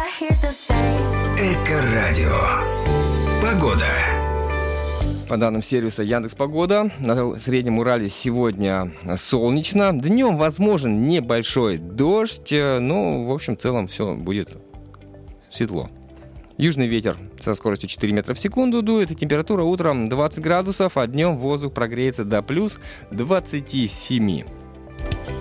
Эко-радио. Погода. По данным сервиса Яндекс.Погода, на Среднем Урале сегодня солнечно. Днем возможен небольшой дождь, но, в общем, в целом все будет светло. Южный ветер со скоростью 4 метра в секунду дует, и температура утром 20 градусов, а днем воздух прогреется до плюс 27.